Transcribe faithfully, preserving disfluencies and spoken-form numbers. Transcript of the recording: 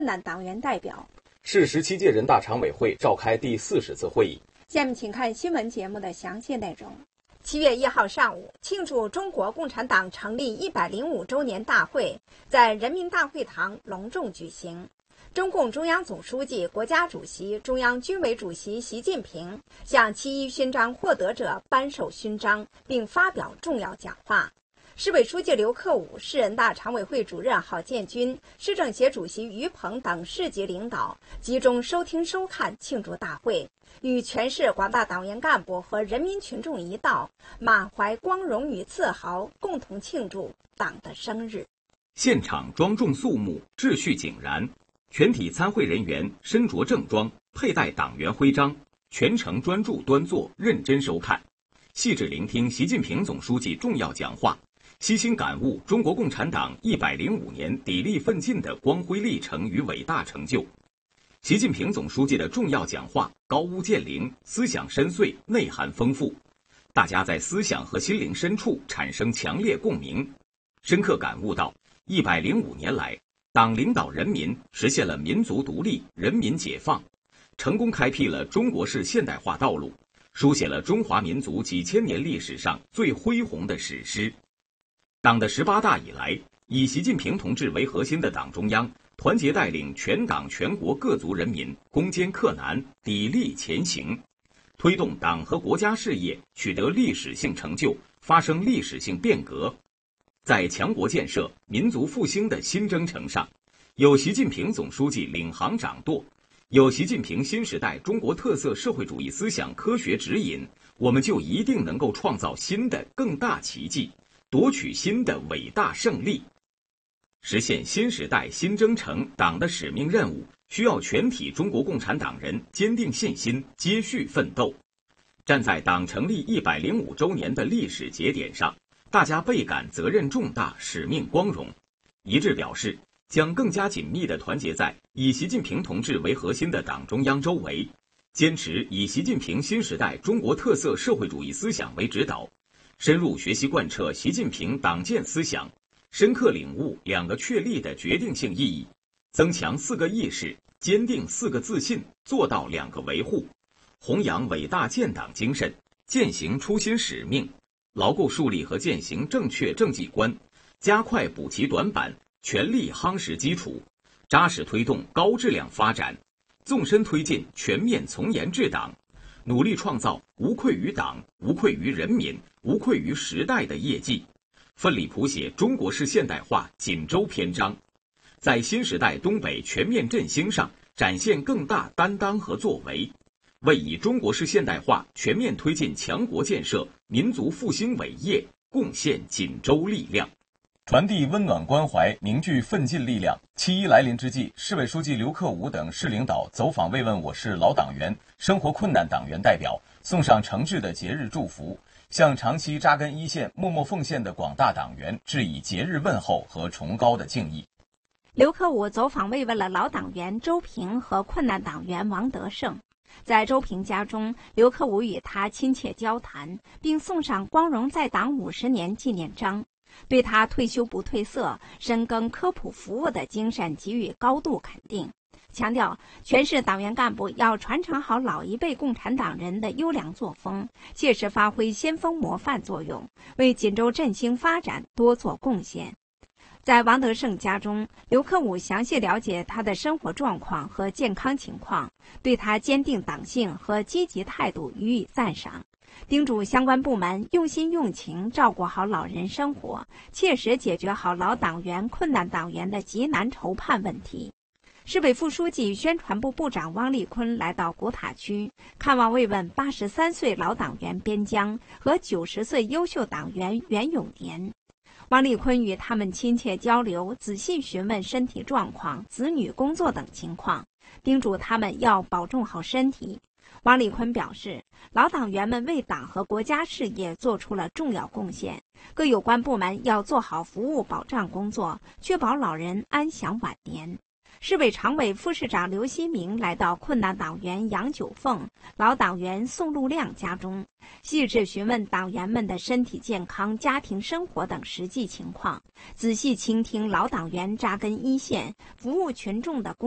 南党员代表。 市十七届人大常委会召开第四十次会议。 下面请看新闻节目的详细内容。 七月一号上午，庆祝中国共产党成立一百零五周年大会在人民大会堂隆重举行。中共中央总书记、国家主席、中央军委主席习近平向七一勋章获得者颁授勋章，并发表重要讲话。市委书记刘克武、市人大常委会主任郝建军、市政协主席于鹏等市级领导集中收听收看庆祝大会，与全市广大党员干部和人民群众一道，满怀光荣与自豪，共同庆祝党的生日。 现场庄重肃穆，秩序井然，全体参会人员身着正装，佩戴党员徽章，全程专注端坐，认真收看，细致聆听习近平总书记重要讲话，悉心感悟中国共产党一百零五年砥砺奋进的光辉历程与伟大成就。习近平总书记的重要讲话高屋建瓴，思想深邃，内涵丰富，大家在思想和心灵深处产生强烈共鸣，深刻感悟到一百零五年来，党领导人民实现了民族独立、人民解放，成功开辟了中国式现代化道路，书写了中华民族几千年历史上最恢宏的史诗。党的十八大以来，以习近平同志为核心的党中央团结带领全党全国各族人民攻坚克难，砥砺前行，推动党和国家事业取得历史性成就，发生历史性变革。在强国建设、民族复兴的新征程上，有习近平总书记领航掌舵，有习近平新时代中国特色社会主义思想科学指引，我们就一定能够创造新的更大奇迹，夺取新的伟大胜利。实现新时代新征程党的使命任务，需要全体中国共产党人坚定信心，接续奋斗。站在党成立一百零五周年的历史节点上，大家倍感责任重大，使命光荣，一致表示将更加紧密地团结在以习近平同志为核心的党中央周围，坚持以习近平新时代中国特色社会主义思想为指导，深入学习贯彻习近平党建思想，深刻领悟两个确立的决定性意义，增强四个意识，坚定四个自信，做到两个维护，弘扬伟大建党精神，践行初心使命，牢固树立和践行正确政绩观，加快补齐短板，全力夯实基础，扎实推动高质量发展，纵深推进全面从严治党，努力创造无愧于党、无愧于人民、无愧于时代的业绩，奋力谱写中国式现代化锦州篇章，在新时代东北全面振兴上展现更大担当和作为，为以中国式现代化全面推进强国建设、民族复兴伟业贡献锦州力量。 传递温暖关怀，凝聚奋进力量。七一来临之际，市委书记刘克武等市领导走访慰问我市老党员、生活困难党员代表，送上诚挚的节日祝福，向长期扎根一线、默默奉献的广大党员致以节日问候和崇高的敬意。 刘克武走访慰问了老党员周平和困难党员王德胜。在周平家中，刘克武与他亲切交谈，并送上光荣在党五十年纪念章，对他退休不褪色、深耕科普服务的精神给予高度肯定，强调全市党员干部要传承好老一辈共产党人的优良作风，切实发挥先锋模范作用，为锦州振兴发展多做贡献。在王德胜家中，刘克武详细了解他的生活状况和健康情况，对他坚定党性和积极态度予以赞赏，叮嘱相关部门用心用情照顾好老人生活，切实解决好老党员、困难党员的急难愁盼问题。市委副书记、宣传部部长汪立坤来到古塔区，看望慰问八十三岁老党员边疆和九十岁优秀党员袁永年。汪立坤与他们亲切交流，仔细询问身体状况、子女工作等情况，叮嘱他们要保重好身体。汪立坤表示，老党员们为党和国家事业做出了重要贡献，各有关部门要做好服务保障工作，确保老人安享晚年。市委常委、副市长刘希明来到困难党员杨九凤、老党员宋路亮家中，细致询问党员们的身体健康、家庭生活等实际情况，仔细倾听老党员扎根一线、服务群众的工